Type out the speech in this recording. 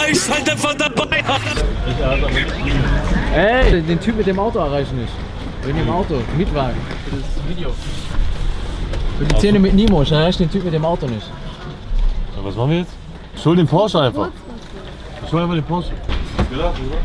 Ich seid einfach dabei. Ey, den Typ mit dem Auto erreichen nicht. Wegen dem Auto, Mietwagen. Für das Video. Für die Szene mit Nemo, ich erreiche den Typ mit dem Auto nicht. So, was machen wir jetzt? Ich hol den Porsche einfach. Ich hol einfach den Porsche.